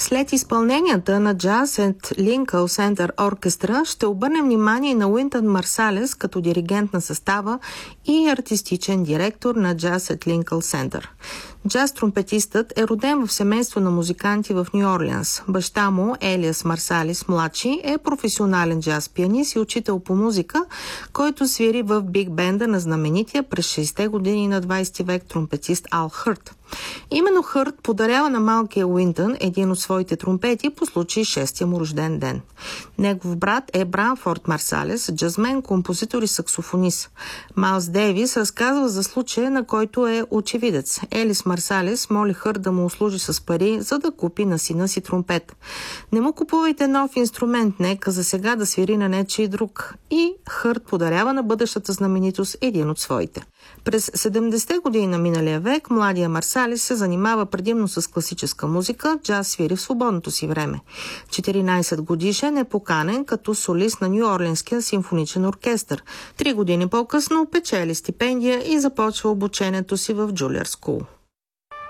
След изпълненията на Jazz at Lincoln Center Orchestra ще обърнем внимание на Уинтън Марсалес като диригент на състава и артистичен директор на Jazz at Lincoln Center. Джаз-тромпетистът е роден в семейство на музиканти в Ню-Орлеанс. Баща му, Елиас Марсалес младши, е професионален джаз-пианист и учител по музика, който свири в биг бенда на знаменития през 60-те години на 20 век тромпетист Ал Хърт. Именно Хърт подарява на малкия Уинтън един от своите тромпети по случай 6-я му рожден ден. Негов брат е Бранфорд Марсалес, джазмен, композитор и саксофонист. Майлс Дейвис разказва за случая, на който е очевидец. Елис Марсалес моли Хърт да му услужи с пари, за да купи на сина си тромпет. Не му купувайте нов инструмент, нека за сега да свири на нечий друг. И Хърт подарява на бъдещата знаменитост един от своите. През 70-те години на миналия век младия Марсалес се занимава предимно с класическа музика, джаз свири в свободното си време. 14 годишен е поканен като солист на Ню-Орлеанския симфоничен оркестър. 3 години по-късно печели стипендия и започва обучението си в Джулиар Скул.